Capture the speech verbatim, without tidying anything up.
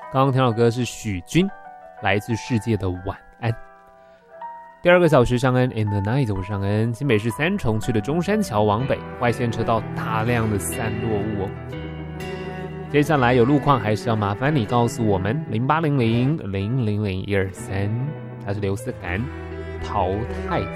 刚刚听到的歌是许君，来自世界的晚安。第二个小时尚恩 In the Night， 我尚恩。新北市三重区的中山桥往北外线车道大量的散落物哦。接下来有路况还是要麻烦你告诉我们零八零零零零零一二三，他是刘思涵，淘汰